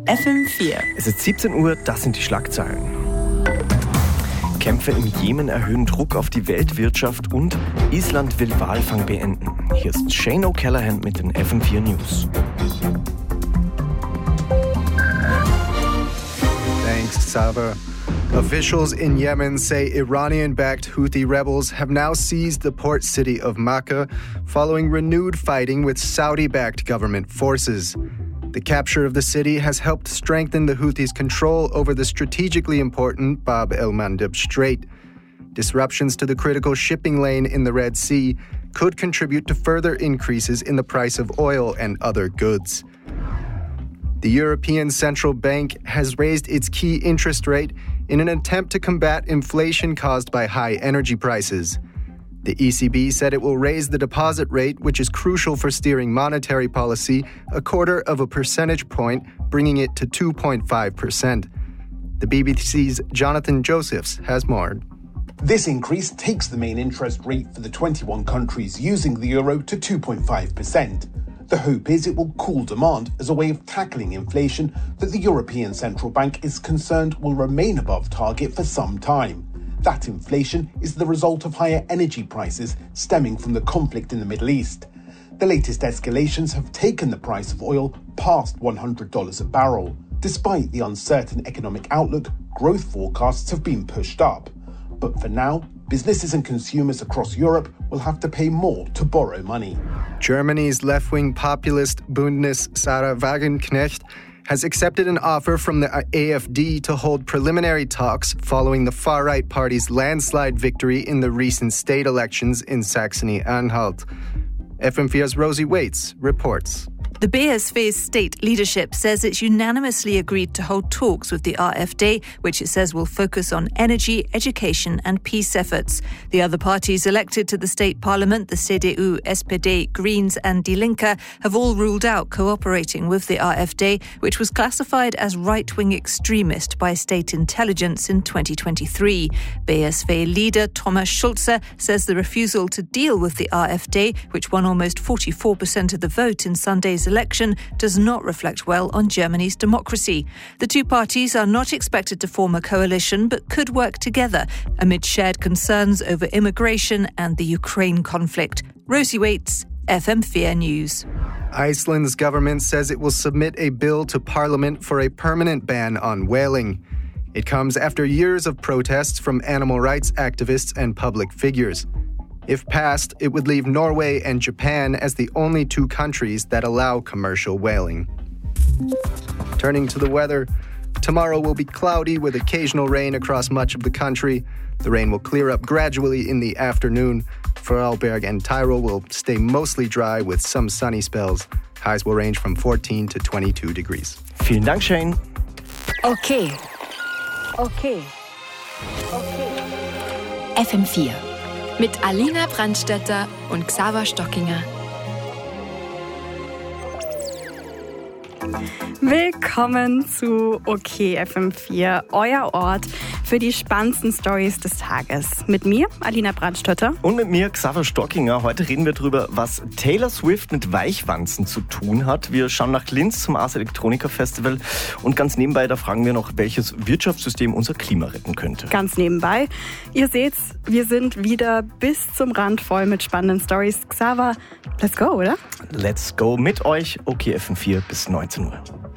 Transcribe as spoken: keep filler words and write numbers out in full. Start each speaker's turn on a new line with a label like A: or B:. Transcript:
A: F M vier.
B: Es ist siebzehn Uhr, das sind die Schlagzeilen. Kämpfe im Jemen erhöhen Druck auf die Weltwirtschaft und Island will Walfang beenden. Hier ist Shane O'Callaghan mit den F M vier News.
C: Thanks, Xaver. Officials in Yemen say Iranian-backed Houthi rebels have now seized the port city of Makkah following renewed fighting with Saudi-backed government forces. The capture of the city has helped strengthen the Houthis' control over the strategically important Bab el-Mandeb Strait. Disruptions to the critical shipping lane in the Red Sea could contribute to further increases in the price of oil and other goods. The European Central Bank has raised its key interest rate in an attempt to combat inflation caused by high energy prices. The E C B said it will raise the deposit rate, which is crucial for steering monetary policy, a quarter of a percentage point, bringing it to two point five percent. The B B C's Jonathan Josephs has more.
D: This increase takes the main interest rate for the twenty-one countries using the euro to two point five percent. The hope is it will cool demand as a way of tackling inflation that the European Central Bank is concerned will remain above target for some time. That inflation is the result of higher energy prices stemming from the conflict in the Middle East. The latest escalations have taken the price of oil past one hundred dollars a barrel. Despite the uncertain economic outlook, growth forecasts have been pushed up. But for now, businesses and consumers across Europe will have to pay more to borrow money.
C: Germany's left-wing populist Bündnis Sarah Wagenknecht has accepted an offer from the A F D to hold preliminary talks following the far-right party's landslide victory in the recent state elections in Saxony-Anhalt. F M vier's Rosie Waits reports.
E: The B S V's state leadership says it's unanimously agreed to hold talks with the A F D, which it says will focus on energy, education and peace efforts. The other parties elected to the state parliament, the C D U, S P D, Greens and Die Linke, have all ruled out cooperating with the A F D, which was classified as right-wing extremist by state intelligence in twenty twenty-three. B S V leader Thomas Schulze says the refusal to deal with the A F D, which won almost forty-four percent of the vote in Sunday's election, does not reflect well on Germany's democracy. The two parties are not expected to form a coalition but could work together amid shared concerns over immigration and the Ukraine conflict. Rosie Waits, F M four News.
C: Iceland's government says it will submit a bill to Parliament for a permanent ban on whaling. It comes after years of protests from animal rights activists and public figures. If passed, it would leave Norway and Japan as the only two countries that allow commercial whaling. Turning to the weather, tomorrow will be cloudy with occasional rain across much of the country. The rain will clear up gradually in the afternoon. Vorarlberg and Tyrol will stay mostly dry with some sunny spells. Highs will range from fourteen to twenty-two degrees.
B: Vielen Dank, Shane.
A: Okay. Okay. Okay. F M vier. Mit Alina Brandstätter und Xaver Stockinger.
F: Willkommen zu OK F M vier, euer Ort für die spannendsten Storys des Tages. Mit mir, Alina Brandstätter.
B: Und mit mir, Xaver Stockinger. Heute reden wir darüber, was Taylor Swift mit Weichwanzen zu tun hat. Wir schauen nach Linz zum Ars Electronica Festival. Und ganz nebenbei, da fragen wir noch, welches Wirtschaftssystem unser Klima retten könnte.
F: Ganz nebenbei. Ihr seht's, wir sind wieder bis zum Rand voll mit spannenden Storys. Xaver, let's go, oder?
B: Let's go mit euch. OK F M vier bis neunzehn Uhr.